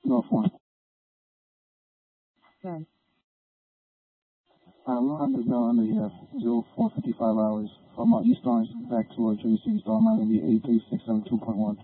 North 1. Okay. We'll have to go on the 0455 hours from East Orange back towards Jersey City. So I'm going to be 83672.1.